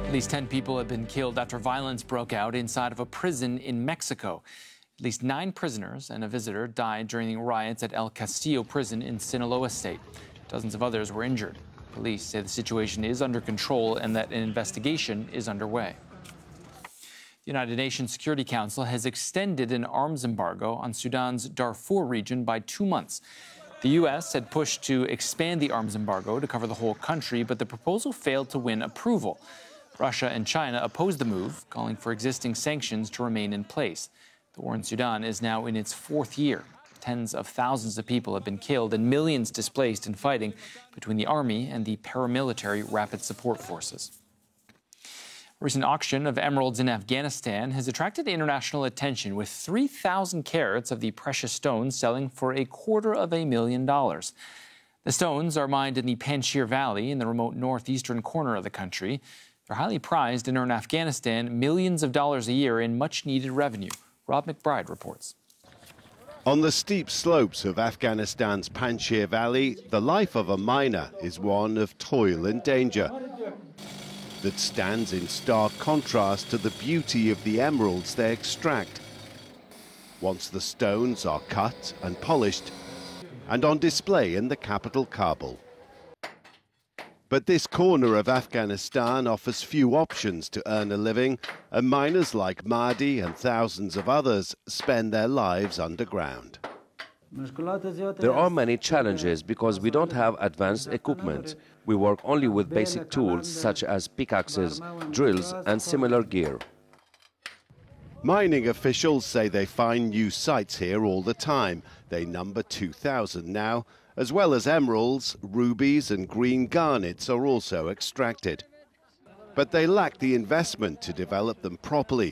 At least 10 people have been killed after violence broke out inside of a prison in Mexico. At least 9 prisoners and a visitor died during the riots at El Castillo prison in Sinaloa state. Dozens of others were injured. Police say the situation is under control and that an investigation is underway. The United Nations Security Council has extended an arms embargo on Sudan's Darfur region by 2 months. The U.S. had pushed to expand the arms embargo to cover the whole country, but the proposal failed to win approval. Russia and China opposed the move, calling for existing sanctions to remain in place. The war in Sudan is now in its 4th year. Tens of thousands of people have been killed and millions displaced in fighting between the army and the paramilitary rapid support forces. A recent auction of emeralds in Afghanistan has attracted international attention, with 3,000 carats of the precious stones selling for $250,000. The stones are mined in the Panjshir Valley in the remote northeastern corner of the country. They're highly prized and earn Afghanistan millions of dollars a year in much-needed revenue. Rob McBride reports. On the steep slopes of Afghanistan's Panjshir Valley, the life of a miner is one of toil and danger. That stands in stark contrast to the beauty of the emeralds they extract. Once the stones are cut and polished and on display in the capital, Kabul. But this corner of Afghanistan offers few options to earn a living, and miners like Mahdi and thousands of others spend their lives underground. There are many challenges because we don't have advanced equipment. We work only with basic tools such as pickaxes, drills and similar gear. Mining officials say they find new sites here all the time. They number 2,000 now. As well as emeralds, rubies and green garnets are also extracted. But they lack the investment to develop them properly,